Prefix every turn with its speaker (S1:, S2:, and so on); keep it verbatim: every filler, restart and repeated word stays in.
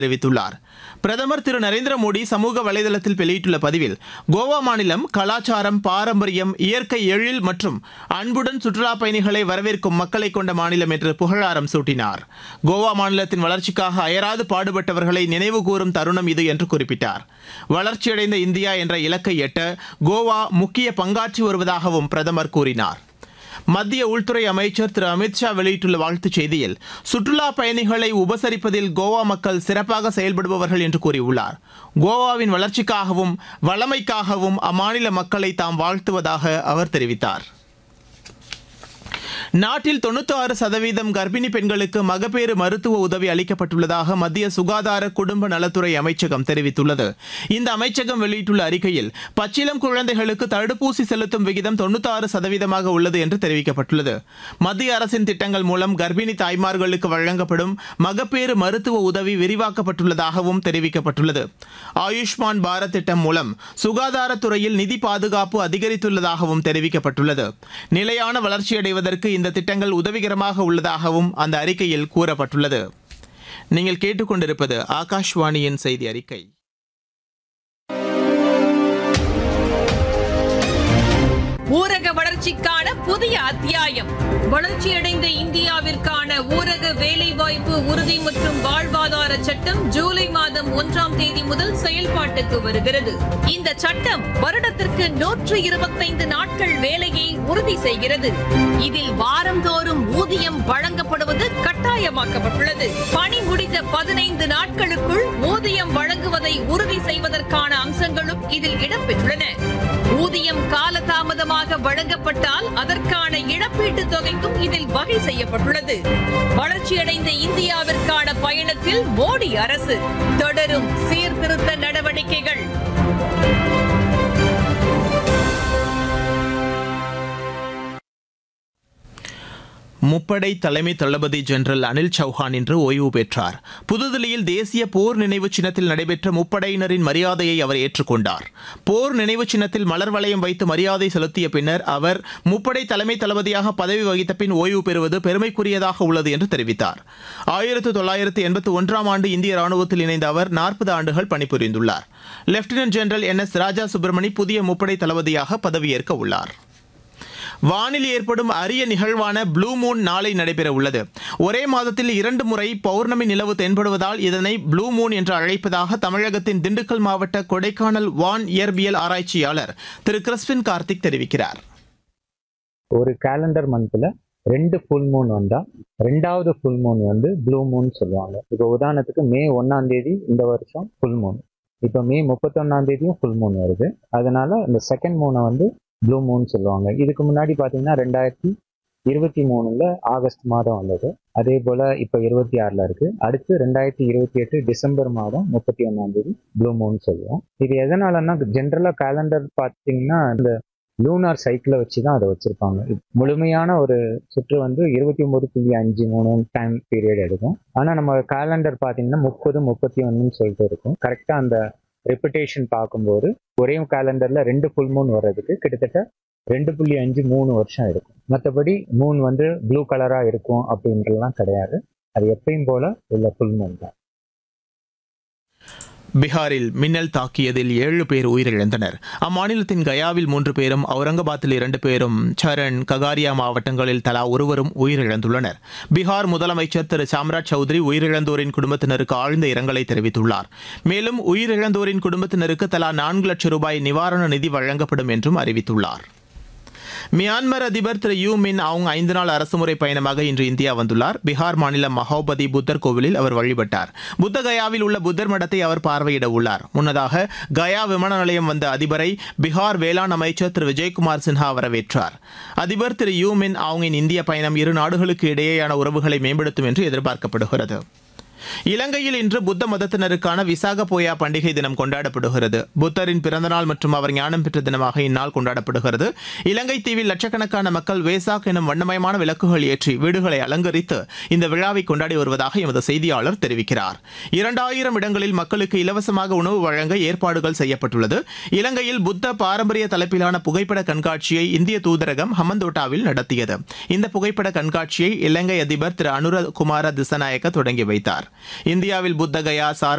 S1: தெரிவித்துள்ளார். பிரதமர் திரு நரேந்திர மோடி சமூக வலைதளத்தில் வெளியிட்டுள்ள பதிவில், கோவா மாநிலம் கலாச்சாரம், பாரம்பரியம், இயற்கை எழில் மற்றும் அன்புடன் சுற்றுலா பயணிகளை வரவேற்கும் மக்களை கொண்ட மாநிலம் என்று புகழாரம் சூட்டினார். கோவா மாநிலத்தின் வளர்ச்சிக்காக அயராது பாடுபட்டவர்களை நினைவு கூறும் தருணம் இது என்று குறிப்பிட்டார். வளர்ச்சியடைந்த இந்தியா என்ற இலக்கை எட்ட கோவா முக்கிய பங்காற்றி வருவதாகவும் பிரதமர் கூறினார். மத்திய உள்துறை அமைச்சர் திரு அமித்ஷா வெளியிட்டுள்ள வாழ்த்துச் செய்தியில், சுற்றுலா பயணிகளை உபசரிப்பதில் கோவா மக்கள் சிறப்பாக செயல்படுபவர்கள் என்று கூறியுள்ளார். கோவாவின் வளர்ச்சிக்காகவும் வளமைக்காகவும் அம்மாநில மக்களை தாம் வாழ்த்துவதாக அவர் தெரிவித்தார். நாட்டில் தொண்ணூற்றி ஆறு சதவீதம் கர்ப்பிணி பெண்களுக்கு மகப்பேறு மருத்துவ உதவி அளிக்கப்பட்டுள்ளதாக மத்திய சுகாதார குடும்ப நலத்துறை அமைச்சகம் தெரிவித்துள்ளது. இந்த அமைச்சகம் வெளியிட்டுள்ள அறிக்கையில், பச்சிளம் குழந்தைகளுக்கு தடுப்பூசி செலுத்தும் விகிதம் தொண்ணூற்றி ஆறு சதவீதமாக உள்ளது என்று தெரிவிக்கப்பட்டுள்ளது. மத்திய அரசின் திட்டங்கள் மூலம் கர்ப்பிணி தாய்மார்களுக்கு வழங்கப்படும் மகப்பேறு மருத்துவ உதவி விரிவாக்கப்பட்டுள்ளதாகவும் தெரிவிக்கப்பட்டுள்ளது. ஆயுஷ்மான் பாரத் திட்டம் மூலம் சுகாதாரத்துறையில் நிதி பாதுகாப்பு அதிகரித்துள்ளதாகவும் தெரிவிக்கப்பட்டுள்ளது. நிலையான வளர்ச்சியடைவதற்கு இந்த திட்டங்கள் உதவிகரமாக உள்ளதாகவும் அந்த அறிக்கையில் கூறப்பட்டுள்ளது. நீங்கள் கேட்டுக்கொண்டிருப்பது ஆகாஷ்வாணியின் செய்தி அறிக்கை.
S2: ஊரக வளர்ச்சிக்கான புதிய அத்தியாயம். வளர்ச்சியடைந்த இந்தியாவிற்கான ஊரக வேலைவாய்ப்பு உறுதி மற்றும் வாழ்வாதார சட்டம் ஜூலை மாதம் ஒன்றாம் தேதி முதல் செயல்பாட்டுக்கு வருகிறது. இந்த சட்டம் வருடத்திற்கு நூற்று இருபத்தைந்து நாட்கள் வேலையை உறுதி செய்கிறது. இதில் வாரந்தோறும் ஊதியம் வழங்கப்படுவது கட்டாயமாக்கப்பட்டுள்ளது. பணி முடிந்த பதினைந்து நாட்களுக்குள் ஊதியம் வழங்குவதை உறுதி செய்வதற்கான அம்சங்களும் இதில் இடம்பெற்றுள்ளன. ஊதியம் காலதாமதமாக வழங்கப்பட்டால் அதற்கான இழப்பீட்டுத் தொகைக்கும் இதில் வகை செய்யப்பட்டுள்ளது. வளர்ச்சியடைந்த இந்தியாவிற்கான பயணத்தில் மோடி அரசு தொடரும் சீர்திருத்த நடவடிக்கைகள்.
S1: முப்படை தலைமை தளபதி ஜெனரல் அனில் சௌஹான் இன்று ஓய்வு பெற்றார். புதுதில்லியில் தேசிய போர் நினைவு சின்னத்தில் நடைபெற்ற முப்படையினரின் மரியாதையை அவர் ஏற்றுக்கொண்டார். போர் நினைவு சின்னத்தில் மலர் வளையம் வைத்து மரியாதை செலுத்திய பின்னர் அவர் முப்படை தலைமை தளபதியாக பதவி வகித்த பின் ஓய்வு பெறுவது பெருமைக்குரியதாக உள்ளது என்று தெரிவித்தார். ஆயிரத்து தொள்ளாயிரத்து எண்பத்தி ஒன்றாம் ஆண்டு இந்திய ராணுவத்தில் இணைந்த அவர் நாற்பது ஆண்டுகள் பணிபுரிந்துள்ளார். லெப்டினன்ட் ஜெனரல் என் எஸ் ராஜா சுப்பிரமணி புதிய முப்படை தளபதியாக பதவியேற்க உள்ளார். வானில் ஏற்படும் அரிய நிகழ்வான ப்ளூ மூன் நாளை நடைபெற உள்ளது. ஒரே மாதத்தில் இரண்டு முறை பௌர்ணமி நிலவு தென்படுவதால் இதனை ப்ளூ மூன் என்று அழைப்பதாக தமிழகத்தின் திண்டுக்கல் மாவட்ட கொடைக்கானல் வான் இயற்பியல் ஆராய்ச்சியாளர் திரு கிறிஸ்பின் கார்த்திக் தெரிவிக்கிறார்.
S3: ஒரு கேலண்டர் மந்த்ல ரெண்டு ஃபுல் மூன் வந்தா ரெண்டாவது ஃபுல் மூன் வந்து ப்ளூ மூன் சொல்லுவாங்க. இப்போ உதாரணத்துக்கு மே ஒன்னாம் தேதி இந்த வருஷம் ஃபுல் மூன், இப்போ மே முப்பத்தொன்னாம் தேதியும் ஃபுல் மூன் வருது. அதனால இந்த செகண்ட் மூனை வந்து ப்ளூ மூன் சொல்லுவாங்க. இதுக்கு முன்னாடி பார்த்தீங்கன்னா ரெண்டாயிரத்தி இருபத்தி மூணுல ஆகஸ்ட் மாதம் வந்தது. அதே போல இப்போ இருபத்தி ஆறுல இருக்கு. அடுத்து ரெண்டாயிரத்தி இருபத்தி எட்டு டிசம்பர் மாதம் முப்பத்தி ஒன்னாம் தேதி ப்ளூ மூன் சொல்லுவோம். இது எதனாலன்னா ஜென்ரலா கேலண்டர் பார்த்தீங்கன்னா இந்த லூனார் சைக்கிளை வச்சு தான் அதை வச்சிருப்பாங்க. முழுமையான ஒரு சுற்று வந்து இருபத்தி ஒன்பது புள்ளி அஞ்சு மூணு டைம் பீரியட் எடுக்கும். ஆனால் நம்ம கேலண்டர் பார்த்தீங்கன்னா முப்பது முப்பத்தி ஒன்றுன்னு சொல்லிட்டு இருக்கும். கரெக்டாக அந்த ரெப்புடேஷன் பார்க்கும்போது ஒரே கேலண்டர்ல ரெண்டு ஃபுல் மூன் வர்றதுக்கு கிட்டத்தட்ட ரெண்டு புள்ளி அஞ்சு மூணு வருஷம் இருக்கும். மற்றபடி மூன் வந்து ப்ளூ கலரா இருக்கும் அப்படின்றலாம் கிடையாது. அது எப்பயும் போல உள்ள ஃபுல் மூன் தான்.
S1: பீகாரில் மின்னல் தாக்கியதில் ஏழு பேர் உயிரிழந்தனர். அம்மாநிலத்தின் கயாவில் மூன்று பேரும், அவுரங்காபாத்தில் இரண்டு பேரும், சரண், ககாரியா மாவட்டங்களில் தலா ஒருவரும் உயிரிழந்துள்ளனர். பீகார் முதலமைச்சர் திரு சாம்ராஜ் சௌத்ரி உயிரிழந்தோரின் குடும்பத்தினருக்கு ஆழ்ந்த இரங்கலை தெரிவித்துள்ளார். மேலும் உயிரிழந்தோரின் குடும்பத்தினருக்கு தலா நான்கு லட்சம் ரூபாய் நிவாரண நிதி வழங்கப்படும் என்றும் அறிவித்துள்ளார். மியான்மர் அதிபர் திரு யூ மின் ஆங் ஐந்து நாள் அரசுமுறை பயணமாக இன்று இந்தியா வந்துள்ளார். பீகார் மாநிலம் மகோபதி புத்தர் கோவிலில் அவர் வழிபட்டார். புத்த கயாவில் உள்ள புத்தர் மடத்தை அவர் பார்வையிட உள்ளார். முன்னதாக கயா விமான நிலையம் வந்த அதிபரை பீகார் வேளாண் அமைச்சர் திரு விஜயகுமார் சின்ஹா வரவேற்றார். அதிபர் திரு யூ மின் ஆங்கின் இந்திய பயணம் இரு நாடுகளுக்கு இடையேயான உறவுகளை மேம்படுத்தும் என்று எதிர்பார்க்கப்படுகிறது. இலங்கையில் இன்று புத்த மதத்தினருக்கான விசாக போயா பண்டிகை தினம் கொண்டாடப்படுகிறது. புத்தரின் பிறந்தநாள் மற்றும் அவர் ஞானம் பெற்ற தினமாக இந்நாள் கொண்டாடப்படுகிறது. இலங்கை தீவில் லட்சக்கணக்கான மக்கள் வேசாக் எனும் வண்ணமயமான விளக்குகள் ஏற்றி வீடுகளை அலங்கரித்து இந்த விழாவை கொண்டாடி வருவதாக எமது செய்தியாளர் தெரிவிக்கிறார். இரண்டாயிரம் இடங்களில் மக்களுக்கு இலவசமாக உணவு வழங்க ஏற்பாடுகள் செய்யப்பட்டுள்ளது. இலங்கையில் புத்த பாரம்பரிய தலைப்பிலான புகைப்பட கண்காட்சியை இந்திய தூதரகம் ஹமந்தோட்டாவில் நடத்தியது. இந்த புகைப்பட கண்காட்சியை இலங்கை அதிபர் திரு அனுர குமார திசநாயக்க தொடங்கி வைத்தார். இந்தியாவில் புத்தகயா சார